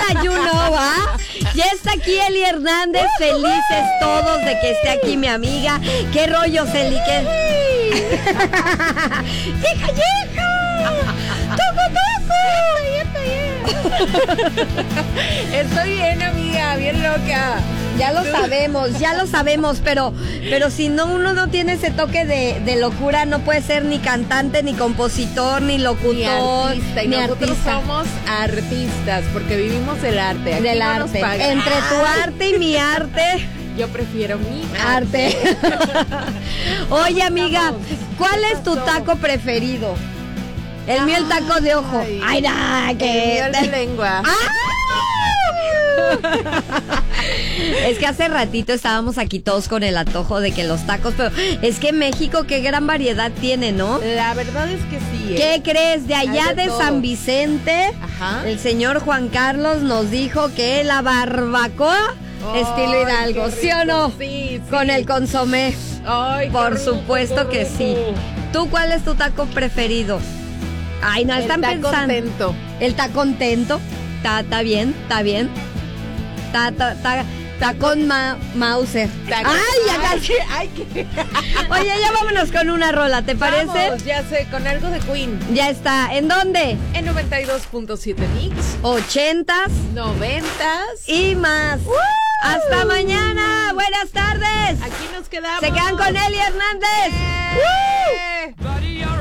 you know, ¿ah? Ya está aquí Eli Hernández, felices todos de que esté aquí mi amiga. ¿Qué rollo, Eli? ¡Hija! Estoy bien, amiga, bien loca. Ya lo sabemos, pero si no uno no tiene ese toque de locura, no puede ser ni cantante, ni compositor, ni locutor, ni artista. Y nosotros somos artistas, porque vivimos del arte. Aquí del no arte. Nos pagan. Entre tu arte y mi arte. Yo prefiero mi arte. Oye, amiga, ¿cuál es tu taco preferido? El mío, el taco de ojo. Ay, que el mío, de lengua. Es que hace ratito estábamos aquí todos con el antojo de que los tacos, pero es que México qué gran variedad tiene, ¿no? La verdad es que sí. ¿Qué crees? De allá de todo. San Vicente, el señor Juan Carlos nos dijo que la barbacoa estilo Hidalgo, ¿sí o no? Sí. Con el consomé. Ay, por supuesto que sí. ¿Tú cuál es tu taco preferido? Ay, no, están pensando. Contento. El está contento. Está bien, está bien. Está con Mauser. Ay, ya casi. Oye, ya vámonos con una rola, ¿te parece? Vamos, ya sé, con algo de Queen. Ya está. ¿En dónde? En 92.7 Mix. 80s. 90s. Y más. Hasta mañana. Buenas tardes. Aquí nos quedamos. Se quedan con Eli Hernández.